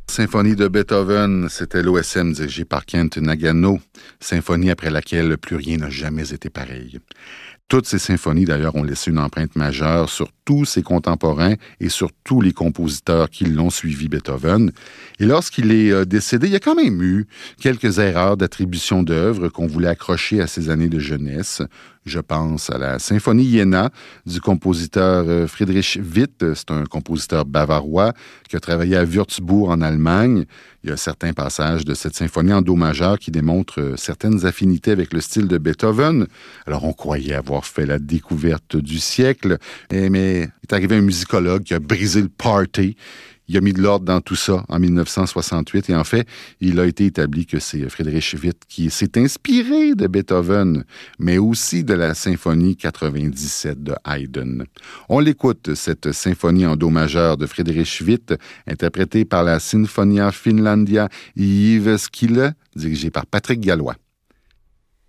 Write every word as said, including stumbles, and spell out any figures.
Symphonie de Beethoven, c'était l'O S M dirigé par Kent Nagano, symphonie après laquelle plus rien n'a jamais été pareil. Toutes ces symphonies, d'ailleurs, ont laissé une empreinte majeure sur tous ses contemporains et sur tous les compositeurs qui l'ont suivi, Beethoven. Et lorsqu'il est euh, décédé, il y a quand même eu quelques erreurs d'attribution d'œuvres qu'on voulait accrocher à ses années de jeunesse. Je pense à la symphonie Iéna du compositeur euh, Friedrich Witt. C'est un compositeur bavarois qui a travaillé à Würzburg en Allemagne. Il y a certains passages de cette symphonie en do majeur qui démontrent euh, certaines affinités avec le style de Beethoven. Alors, on croyait avoir fait la découverte du siècle, et, mais il est arrivé un musicologue qui a brisé le party. Il a mis de l'ordre dans tout ça en dix-neuf cent soixante-huit et en fait, il a été établi que c'est Friedrich Witt qui s'est inspiré de Beethoven, mais aussi de la symphonie quatre-vingt-dix-sept de Haydn. On l'écoute, cette symphonie en do majeur de Friedrich Witt, interprétée par la Sinfonia Finlandia Jyväskylä, dirigée par Patrick Gallois.